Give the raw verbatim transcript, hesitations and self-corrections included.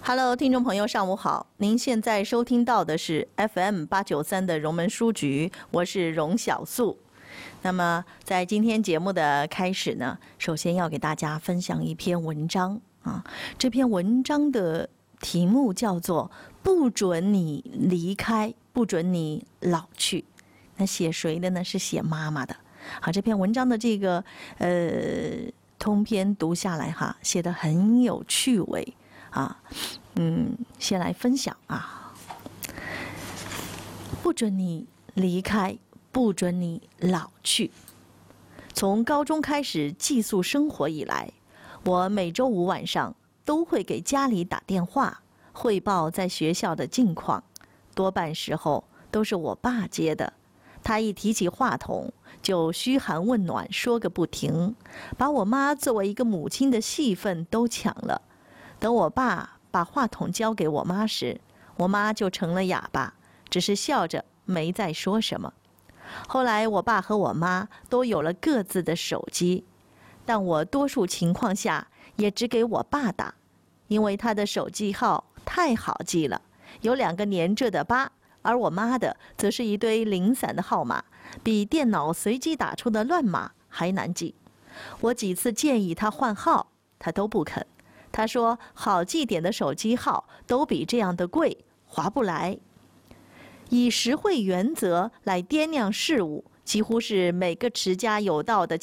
Hello， 听众朋友，上午好！您现在收听到的是 F M 八九三的荣门书局，我是荣小素。那么，在今天节目的开始呢，首先要给大家分享一篇文章啊。这篇文章的题目叫做“不准你离开，不准你老去”。那写谁的呢？是写妈妈的。好，这篇文章的这个呃通篇读下来哈，写得很有趣味。啊，嗯，先来分享啊，不准你离开，不准你老去。从高中开始寄宿生活以来，我每周五晚上都会给家里打电话，汇报在学校的近况，多半时候都是我爸接的。他一提起话筒，就嘘寒问暖说个不停，把我妈作为一个母亲的戏份都抢了。等我爸把话筒交给我妈时，我妈就成了哑巴，只是笑着没再说什么。后来我爸和我妈都有了各自的手机，但我多数情况下也只给我爸打，因为他的手机号太好记了，有两个连着的八，而我妈的则是一堆零散的号码，比电脑随机打出的乱码还难记。我几次建议他换号，他都不肯。他说好记点的手机号都比这样的贵，划不来。以实惠原则来掂量事物，几乎是每个持家有道的